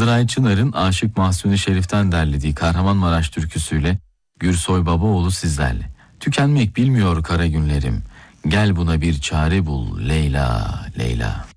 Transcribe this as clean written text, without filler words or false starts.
Yıldıray Çınar'ın Aşık Mahsuni Şerif'ten derlediği Kahramanmaraş türküsüyle Gürsoy Babaoğlu sizlerle. Tükenmek bilmiyor kara günlerim, gel buna bir çare bul Leyla, Leyla.